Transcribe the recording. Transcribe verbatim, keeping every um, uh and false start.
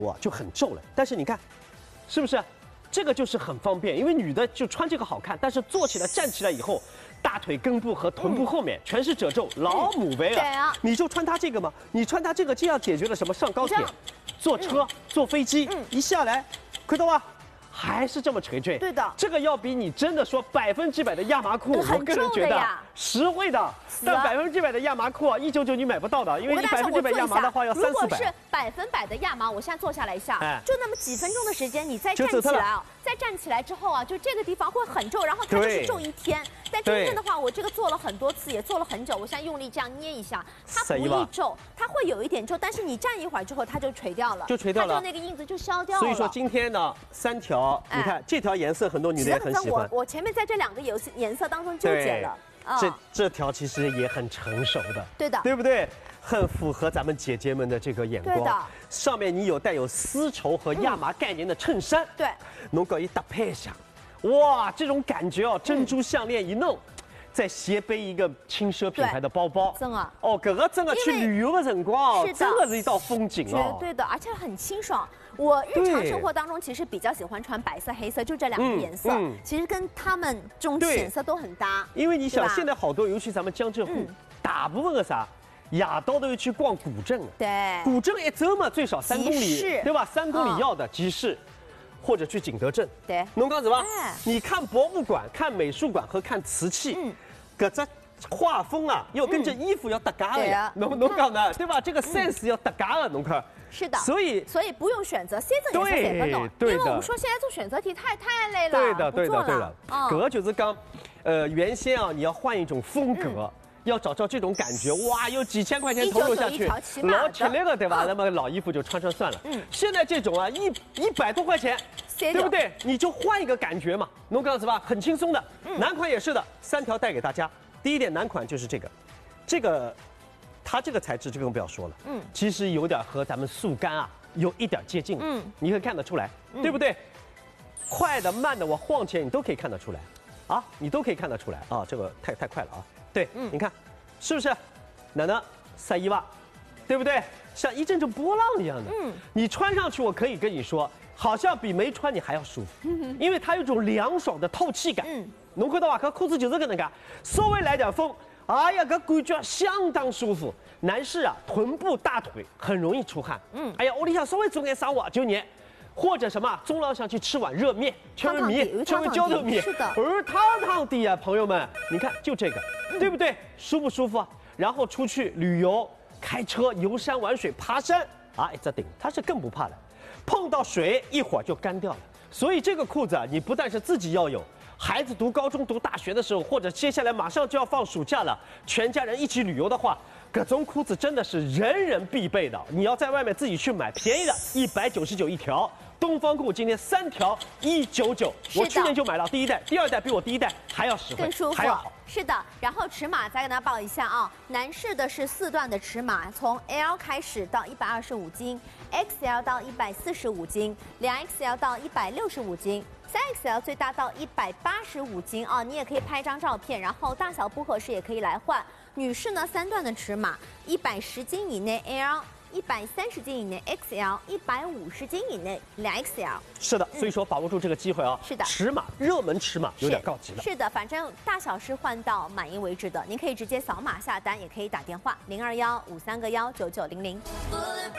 哇就很皱了。但是你看，是不是？这个就是很方便，因为女的就穿这个好看，但是坐起来站起来以后，大腿根部和臀部后面全是褶皱，老母呗对啊， 你就穿它这个嘛，你穿它这个这样解决了什么？上高铁、坐车、坐飞机，一下来，看到吧？还是这么垂坠， 对的， 这个要比你真的说百分之百的亚麻裤，我个人觉得实惠的。但百分之百的亚麻裤啊，一九九你买不到的，因为你百分之百亚麻的话要三四百。 如果是百分百的亚麻，我现在坐下来一下， 哎、 就那么几分钟的时间，你再站起来啊，再站起来之后啊，就这个地方会很皱，然后它就是皱一天。但今天的话，我这个做了很多次，也做了很久，我现在用力这样捏一下，它不易皱，它会有一点皱，但是你站一会儿之后，它就垂掉了， 就垂掉了， 它就那个印子就消掉了。 所以说今天呢，三条，你看这条颜色很多女的也很喜欢。 我我前面在这两个颜色颜色当中纠结了。 这这条其实也很成熟的， 对的， 对不对？很符合咱们姐姐们的这个眼光。 对的， 上面你有带有丝绸和亚麻概念的衬衫， 对， 能够一搭配上，哇，这种感觉哦，珍珠项链一弄。再斜背一个轻奢品牌的包包， 真啊！ 哦，这个真的去旅游的辰光，真的是一道风景哦。 绝对的，而且很清爽。我日常生活当中其实比较喜欢穿白色、黑色，就这两个颜色，嗯嗯、其实跟他们这种浅色都很搭。 因为你想，现在好多，尤其咱们江浙沪，嗯、大部分个啥，夜到都要去逛古镇。 对， 古镇一走嘛，最少三公里，对吧？三公里要的集市。嗯或者去景德镇， 对， 侬讲什么？哎、你看博物馆、看美术馆和看瓷器，嗯，搿只画风啊，要跟着衣服要搭嘎的呀。侬侬讲呢，对吧？这个 sense 要搭嘎的，侬看。 是的， 所以所以不用选择，三种颜色谁不懂？因为我们说现在做选择题太太累了， 对的，对的，对的。 搿个就是讲，呃，原先啊，你要换一种风格。要找到这种感觉，哇，有几千块钱投入下去，老吃力个对吧？那么老衣服就穿穿算了。嗯，现在这种啊，一一百多块钱，对不对？你就换一个感觉嘛，侬讲是吧？很轻松的。男款也是的，三条带给大家。第一点，男款就是这个，这个，它这个材质就更不要说了。嗯，其实有点和咱们速干啊有一点接近。嗯，你可以看得出来，对不对？快的、慢的，我晃起来你都可以看得出来，啊，你都可以看得出来啊。这个太太快了啊。对，嗯，你看，是不是？奶奶晒衣袜，对不对？像一阵阵波浪一样的。嗯，你穿上去，我可以跟你说，好像比没穿你还要舒服，嗯、因为它有种凉爽的透气感。嗯，侬看到吧？搿裤子就是搿能介，稍微来点风，哎呀，搿感觉相当舒服。男士啊，臀部、大腿很容易出汗。嗯，哎呀，屋里向稍微做点啥活就热。或者什么中浪上去吃碗热面，吃碗米，吃碗浇头米， 是的， 而烫烫的呀，朋友们，你看就这个，嗯、对不对？舒不舒服啊？然后出去旅游、开车、游山玩水、爬山啊，一只顶，它是更不怕的，碰到水一会儿就干掉了。所以这个裤子啊，你不但是自己要有，孩子读高中、读大学的时候，或者接下来马上就要放暑假了，全家人一起旅游的话。各种裤子真的是人人必备的，你要在外面自己去买便宜的，一百九十九一条。东方裤今天三条一九九，我去年就买了第一代，第二代比我第一代还要实惠， 更舒服， 还要好。 是的，然后尺码再跟大家报一下啊，男士的是四段的尺码，从 L 开始到一百二十五斤 ，X L 到一百四十五斤，两 X L 到一百六十五斤。三 X L 最大到一百八十五斤啊，你也可以拍张照片，然后大小不合适也可以来换。女士呢，三段的尺码，一百十斤以内 L， 一百三十斤以内 X L， 一百五十斤以内两 X L。 是的，所以说把握住这个机会啊。 是的， 尺码热门尺码有点告急了。 是的，反正大小是换到满意为止的，您可以直接扫码下单，也可以打电话零二幺五三个幺九九零零。